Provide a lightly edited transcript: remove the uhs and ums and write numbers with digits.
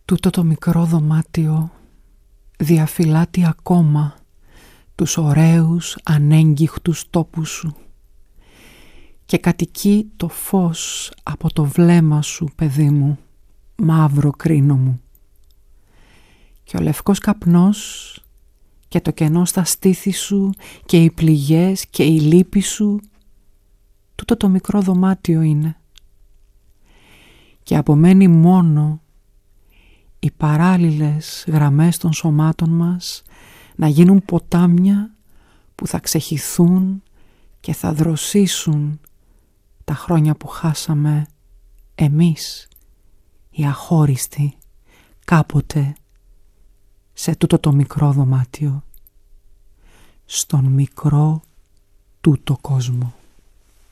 Τούτο το μικρό δωμάτιο διαφυλάττει ακόμα τους ωραίους ανέγγιχτους τόπους σου και κατοικεί το φως από το βλέμμα σου, παιδί μου, μαύρο κρίνο μου. Και ο λευκός καπνός και το κενό στα στήθη σου και οι πληγές και η λύπη σου, τούτο το μικρό δωμάτιο είναι. Και απομένει μόνο οι παράλληλες γραμμές των σωμάτων μας να γίνουν ποτάμια που θα ξεχυθούν και θα δροσίσουν τα χρόνια που χάσαμε εμείς, οι αχώριστοι, κάποτε σε τούτο το μικρό δωμάτιο, στον μικρό τούτο κόσμο.